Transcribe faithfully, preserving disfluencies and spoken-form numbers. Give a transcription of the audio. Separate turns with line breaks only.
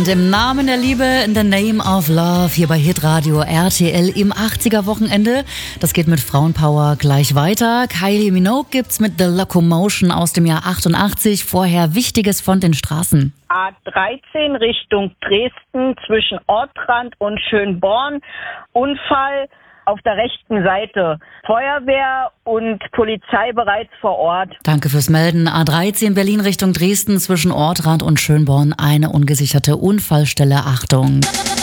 Und im Namen der Liebe, in the name of love, hier bei Hitradio R T L im achtziger-Wochenende. Das geht mit Frauenpower gleich weiter. Kylie Minogue gibt's mit The Locomotion aus dem Jahr achtundachtzig. Vorher Wichtiges von den Straßen.
A dreizehn Richtung Dresden zwischen Ortrand und Schönborn. Unfall auf der rechten Seite. Feuerwehr und Polizei bereits vor Ort.
Danke fürs Melden. A dreizehn Berlin Richtung Dresden zwischen Ortrand und Schönborn. Eine ungesicherte Unfallstelle. Achtung.